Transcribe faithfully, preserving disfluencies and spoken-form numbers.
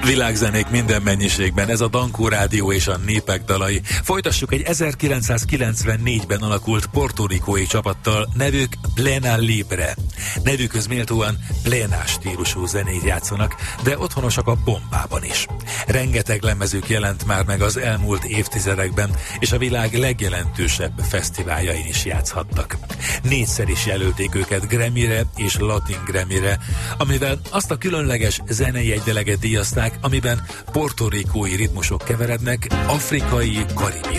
Világzenék minden mennyiségben, ez a Dankó Rádió és a Népek dalai. Folytassuk egy ezerkilencszázkilencvennégyben alakult portorikói csapattal, nevük Plena Libre. Nevükhöz méltóan plénás stílusú zenét játszanak, de otthonosak a bombában is. Rengeteg lemezük jelent már meg az elmúlt évtizedekben, és a világ legjelentősebb fesztiváljain is játszhattak. Négyszer is jelölték őket Grammyre és Latin Grammyre, amivel azt a különleges zenei egydeleget díjazták, amiben portorikói ritmusok keverednek afrikai, karibi